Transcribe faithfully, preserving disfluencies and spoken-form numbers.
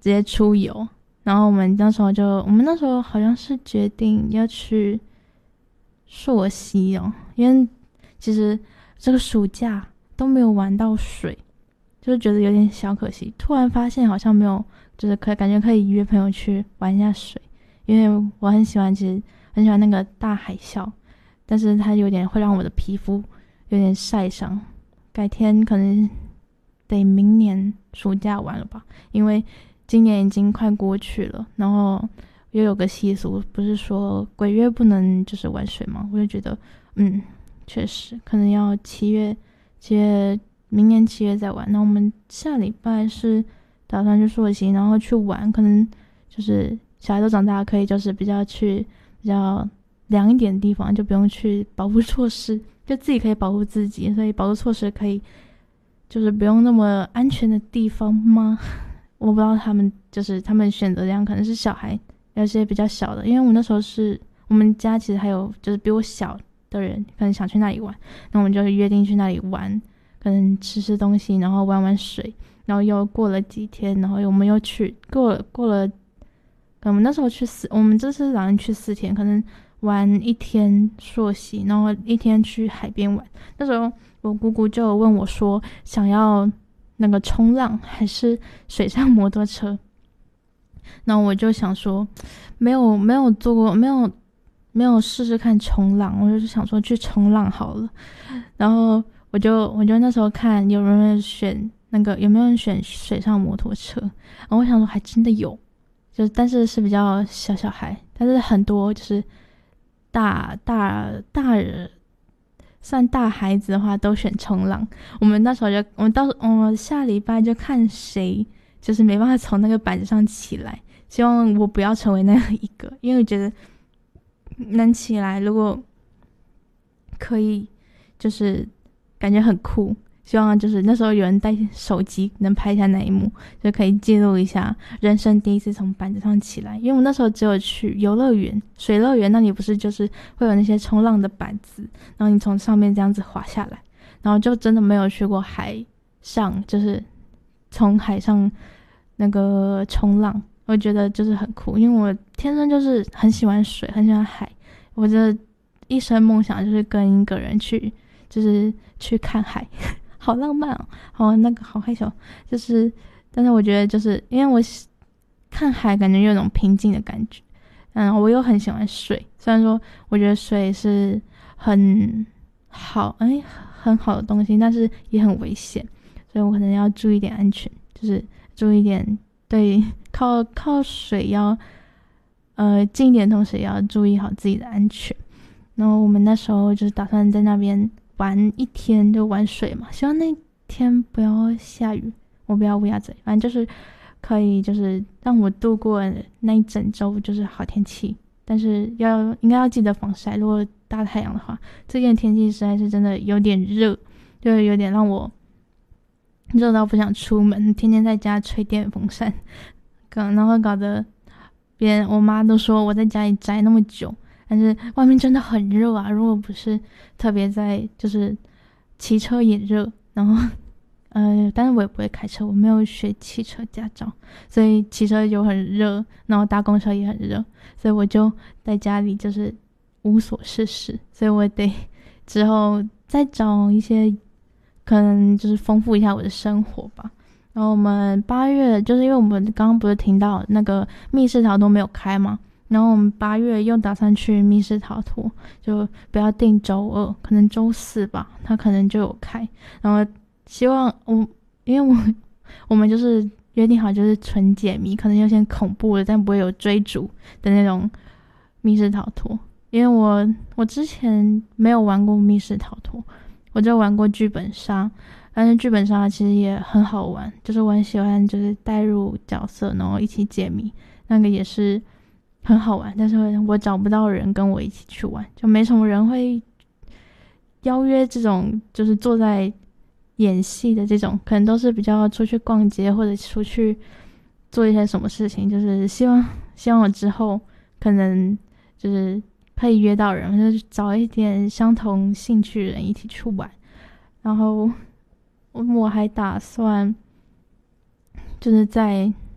接出游。然后我们那时候就，我们那时候好像是决定要去溯溪哦，因为其实这个暑假都没有玩到水，就是觉得有点小可惜。突然发现好像没有，就是可以感觉可以约朋友去玩一下水，因为我很喜欢，其实很喜欢那个大海啸，但是它有点会让我的皮肤有点晒伤。改天可能得明年暑假玩了吧，因为今年已经快过去了，然后又有个习俗，不是说鬼月不能就是玩水吗？我就觉得，嗯，确实可能要七月，七月明年七月再玩。那我们下礼拜是打算去溯溪，然后去玩，可能就是小孩都长大，可以就是比较去比较凉一点的地方，就不用去保护措施，就自己可以保护自己，所以保护措施可以就是不用那么安全的地方吗？我不知道他们就是他们选择这样，可能是小孩有些比较小的，因为我那时候是我们家其实还有就是比我小的人可能想去那里玩，那我们就约定去那里玩，可能吃吃东西，然后玩玩水，然后又过了几天，然后我们又去过了过了，我们那时候去四，我们这次好像去四天，可能玩一天溯溪，然后一天去海边玩。那时候我姑姑就问我说，想要那个冲浪还是水上摩托车？然后我就想说，没有没有做过，没有没有试试看冲浪，我就想说去冲浪好了。然后我就我就那时候看有人选那个有没有人选水上摩托车，然后我想说还真的有，就是但是是比较小小孩，但是很多就是大大大人。算大孩子的话都选冲浪，我们那时候就我们到我们下礼拜就看谁就是没办法从那个板子上起来，希望我不要成为那一个，因为我觉得能起来如果可以就是感觉很酷，希望就是那时候有人带手机能拍一下那一幕，就可以记录一下人生第一次从板子上起来。因为我那时候只有去游乐园水乐园，那里不是就是会有那些冲浪的板子，然后你从上面这样子滑下来，然后就真的没有去过海上，就是从海上那个冲浪，我觉得就是很酷，因为我天生就是很喜欢水，很喜欢海，我的一生梦想就是跟一个人去就是去看海好浪漫哦，好那个好害羞，就是，但是我觉得就是因为我看海感觉有种平静的感觉，嗯，我又很喜欢水，虽然说我觉得水是很好，哎，很好的东西，但是也很危险，所以我可能要注意点安全，就是注意点对靠靠水要呃近一点，同时也要注意好自己的安全。然后我们那时候就是打算在那边玩一天，就玩水嘛，希望那天不要下雨，我不要乌鸦嘴，反正就是可以就是让我度过那一整周就是好天气，但是要应该要记得防晒，如果大太阳的话，这件天气实在是真的有点热，就有点让我热到不想出门，天天在家吹电风扇，然后搞得别人我妈都说我在家里宅那么久，但是外面真的很热啊，如果不是特别在就是骑车也热，然后呃，但是我也不会开车，我没有学汽车驾照，所以骑车就很热，然后搭公车也很热，所以我就在家里就是无所事事，所以我得之后再找一些可能就是丰富一下我的生活吧。然后我们八月就是因为我们刚刚不是听到那个密室逃脱没有开吗？然后我们八月又打算去密室逃脱，就不要定周二，可能周四吧，他可能就有开。然后希望我，因为我我们就是约定好就是纯解谜，可能有些恐怖的，但不会有追逐的那种密室逃脱。因为我我之前没有玩过密室逃脱，我就玩过剧本杀，但是剧本杀其实也很好玩，就是我很喜欢就是带入角色，然后一起解谜，那个也是很好玩，但是我找不到人跟我一起去玩，就没什么人会邀约这种就是坐在演戏的这种，可能都是比较出去逛街或者出去做一些什么事情，就是希望希望我之后可能就是可以约到人，就是找一点相同兴趣的人一起去玩。然后我还打算就是在